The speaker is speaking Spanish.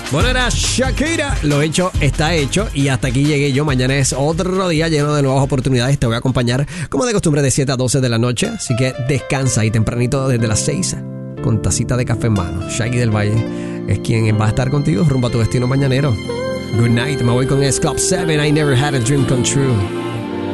Bueno, era Shakira. Lo hecho está hecho y hasta aquí llegué yo. Mañana es otro día lleno de nuevas oportunidades. Te voy a acompañar como de costumbre de 7 a 12 de la noche. Así que descansa y tempranito desde las 6 con tacita de café en mano. Shaggy del Valle es quien va a estar contigo rumbo a tu destino mañanero. Good night. Me voy con S Club 7. I never had a dream come true.